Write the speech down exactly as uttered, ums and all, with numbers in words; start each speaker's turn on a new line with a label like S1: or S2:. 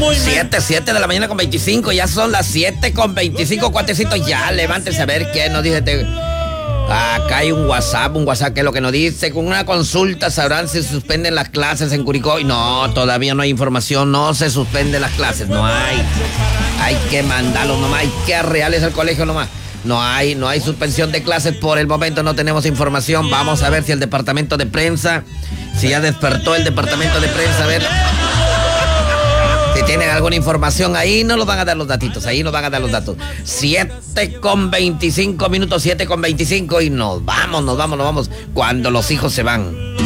S1: siete, siete de la mañana con veinticinco, ya son las siete con veinticinco, cuatecitos, ya levántese a ver qué nos dice. Te... Acá hay un WhatsApp, un WhatsApp que es lo que nos dice. Con una consulta sabrán si suspenden las clases en Curicó. Y no, todavía no hay información, no se suspenden las clases, no hay. Hay que mandarlo nomás, hay que arrearles al colegio nomás. No hay, no hay suspensión de clases por el momento, no tenemos información. Vamos a ver si el departamento de prensa, si ya despertó el departamento de prensa, a ver si tienen alguna información. Ahí nos lo van a dar los datitos, ahí nos van a dar los datos. siete con veinticinco minutos, siete con veinticinco y nos vamos, nos vamos, nos vamos cuando los hijos se van.